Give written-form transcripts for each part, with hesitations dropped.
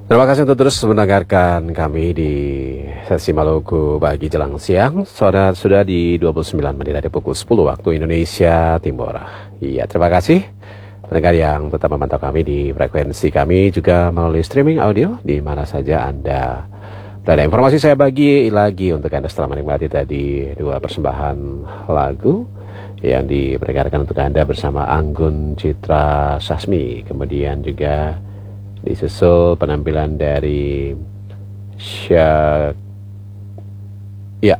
Terima kasih untuk terus mendengarkan kami di sesi Maluku pagi jelang siang. Sudah di 29 menit dari pukul 10 waktu Indonesia Timur. Iya, terima kasih pendengar yang tetap memantau kami di frekuensi kami juga melalui streaming audio di mana saja Anda berada. Informasi saya bagi lagi untuk Anda setelah menikmati tadi dua persembahan lagu yang diperdengarkan untuk Anda bersama Anggun Citra Sasmi, kemudian juga disusul penampilan dari ya,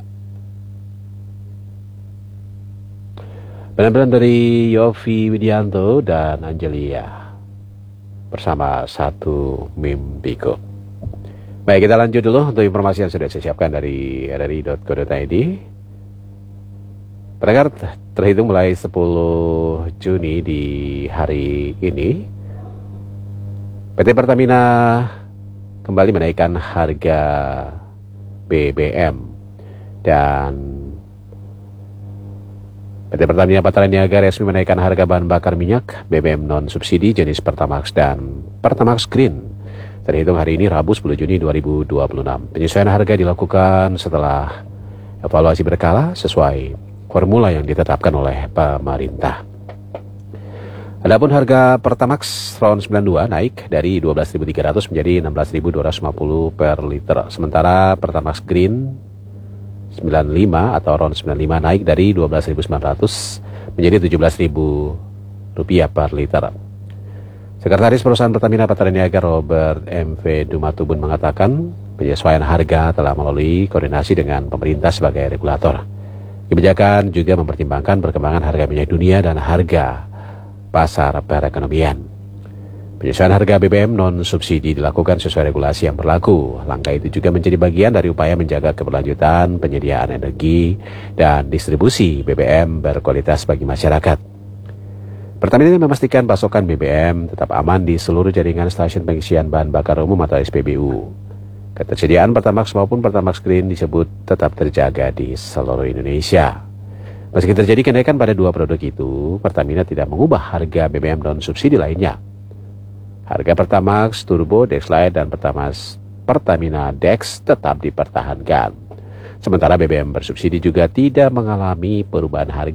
penampilan dari Yofi Widianto dan Angelia bersama Satu Mimpiku. Baik, kita lanjut dulu untuk informasi yang sudah saya siapkan dari rri.co.id. Pendengar, terhitung mulai 10 Juni di hari ini, PT Pertamina kembali menaikkan harga BBM dan PT Pertamina Patraniaga resmi menaikkan harga bahan bakar minyak BBM non-subsidi jenis Pertamax dan Pertamax Green terhitung hari ini Rabu 10 Juni 2026. Penyesuaian harga dilakukan setelah evaluasi berkala sesuai formula yang ditetapkan oleh pemerintah. Adapun harga Pertamax RON 92 naik dari 12.300 menjadi 16.250 per liter. Sementara Pertamax Green 95 atau RON 95 naik dari 12.900 menjadi 17.000 rupiah per liter. Sekretaris Perusahaan Pertamina Patraniaga Robert MV Dumatubun mengatakan penyesuaian harga telah melalui koordinasi dengan pemerintah sebagai regulator. Kebijakan juga mempertimbangkan perkembangan harga minyak dunia dan harga pasar perekonomian. Penyesuaian harga BBM non-subsidi dilakukan sesuai regulasi yang berlaku. Langkah itu juga menjadi bagian dari upaya menjaga keberlanjutan penyediaan energi dan distribusi BBM berkualitas bagi masyarakat. Pertamina memastikan pasokan BBM tetap aman di seluruh jaringan stasiun pengisian bahan bakar umum atau SPBU. Ketersediaan Pertamax maupun Pertamax Green disebut tetap terjaga di seluruh Indonesia. Meski terjadi kenaikan pada dua produk itu, Pertamina tidak mengubah harga BBM non-subsidi lainnya. Harga Pertamax Turbo, Dexlite, dan Pertamina Dex tetap dipertahankan. Sementara BBM bersubsidi juga tidak mengalami perubahan harga.